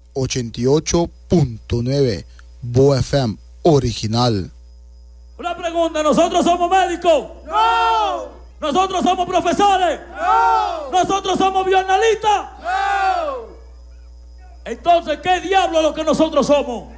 88.9 Boa FM original. Una pregunta, ¿nosotros somos médicos? ¡No! ¿Nosotros somos profesores? ¡No! ¿Nosotros somos bioanalistas? ¡No! Entonces, ¿qué diablo es lo que nosotros somos?